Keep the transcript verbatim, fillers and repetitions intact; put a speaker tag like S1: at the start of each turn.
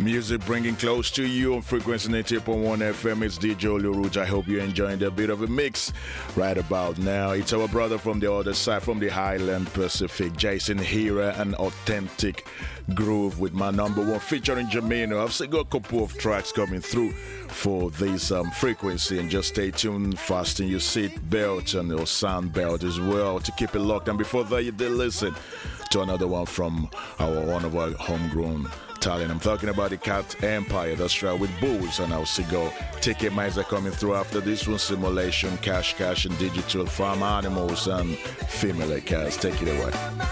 S1: Music bringing close to you on frequency ninety point one F M. It's D J Oluruj. I hope you're enjoying a bit of a mix right about now. It's our brother from the other side, from the Highland Pacific, Jason Hira, an authentic groove with my number one featuring Jamino. I've still got a couple of tracks coming through for this um, frequency, and just stay tuned, fasten your seat belt and your sound belt as well to keep it locked. And before that, you did listen to another one from our one of our homegrown talent. I'm talking about the Cat Empire. That's right, with Bulls and our Seagull. Ticket mics are coming through after this one. Simulation, Cash Cash, and Digital Farm Animals and Female Cats. Take it away.